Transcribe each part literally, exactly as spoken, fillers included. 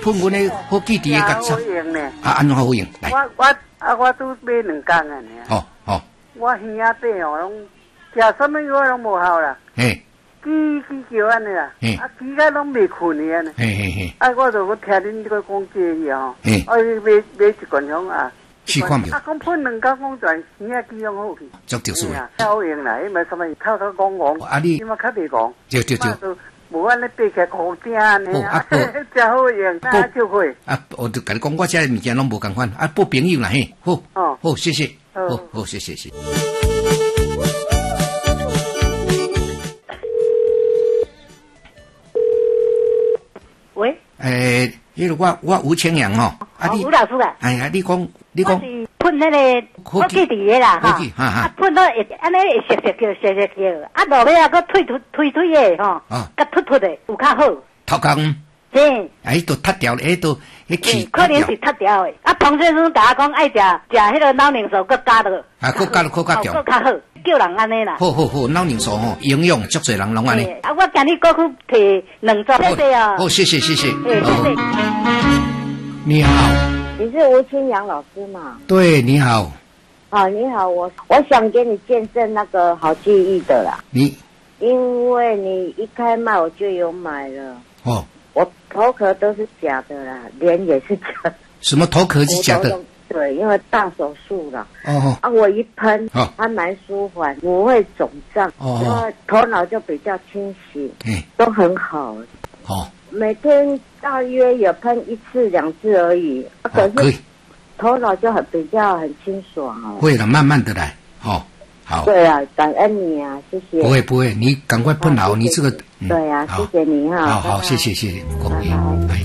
喷阮的好记忆的甲好用呢。 啊，安怎好用？来， 我我啊，我都买两工啊呢。 哦哦， 我兄弟弟哦，拢食什么药拢无效啦。 嘿， 叽叽叫安尼啦。 嘿， 啊，叽个拢未困呢安尼。 嘿嘿嘿。 啊，我就我听恁这个讲这个吼。 嘿。 我买买一罐香啊。 试看没有？ 啊，讲喷两工讲全兄弟机用好去。 足着数的。 好用啦，因为什么偷偷讲讲。 啊你。 因为较袂讲。 对对对。 无安尼爬起来好正呢啊，真好用，那就会。 啊，我就甲你讲，我遮物件拢无共款，啊，报朋友啦嘿，好， 哦， 好，谢谢，好，好，谢谢，谢谢。 喂， 诶，迄个我我吴清阳吼， 啊你，吴老师啊， 哎呀，你讲，你讲， 我是喷迄个科技伫个啦，哈，啊喷到会安尼会涩涩叫，涩涩叫，啊落尾啊，佮推推推推的吼，啊，佮突突的有较好。 头壳。 是。 哎，都脱掉了，哎，都迄气。 可能是脱掉的。啊，彭先生甲我讲爱食食迄个脑凝素，佮加落。 啊，佮加落，佮加掉。 佮较好，叫人安尼啦。 好好好，脑凝素吼，营养足侪人拢安尼。 啊，我今日过去摕两组，谢谢哦。 好，谢谢谢谢。 谢谢。 你好。 你是吴清阳老师吗？ 对，你好。 啊，你好，我我想给你见证那个好记忆的啦。 你。 因为你一开卖我就有买了。 哦。 我头壳都是假的啦，脸也是假的。 什么头壳是假的？ 对，因为大手术了。 哦。 啊，我一喷， 哦， 还蛮舒缓，不会肿胀， 哦， 然后头脑就比较清醒，嗯，都很好。 哦。 每天大约有喷一次两次而已，啊、可是头脑就很比较很清爽哦。 会了，慢慢的来，哦。好， 对啊，感恩你啊，谢谢。 不会不会，你赶快喷好，你这个。 对啊，谢谢你哈。 好好，谢谢谢谢，恭喜。哎。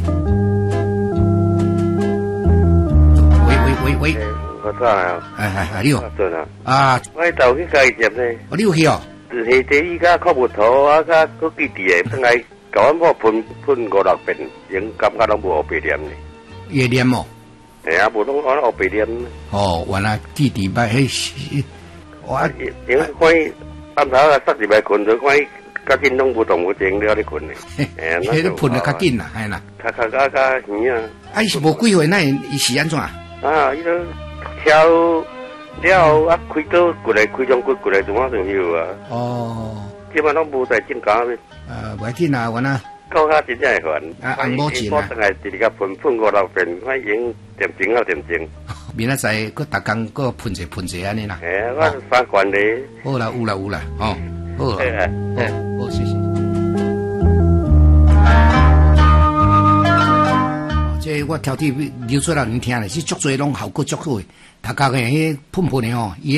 喂喂喂喂。 我早啊。 哎哎哎，你好。 准啊。 啊。 我到去加店呢。 哦，你有去哦。 是第一家靠木头啊，甲个基地诶，等来搞阮某喷喷五六遍，因感觉拢无白念呢。 夜念哦。 哎呀，无拢按学白念。 哦，原来基地摆迄。 我因为可以暗头啊，塞入来困，就可以较紧拢无动无静了咧困咧。 哎，迄个喷得较紧啦，系啦。 较较较较远啊！ 啊，伊是无几岁，那伊是安怎？啊， 伊都跳了啊，开刀过来，开张骨过来，怎么算有啊？ 哦， 基本拢无在增加咧。 呃，袂紧啊，原来。 到较真正会烦。 啊，按摩钱啊。 我等下直直甲喷喷五六遍，我已经点睛啊点睛。 明仔载，佮逐工佮喷者喷者安尼啦。 哎，我三罐咧。 好啦，有啦有啦，哦，好啦，好，好，谢谢。这我挑剔流出来恁听咧，是足侪拢效果足好诶，大家个迄喷喷诶吼。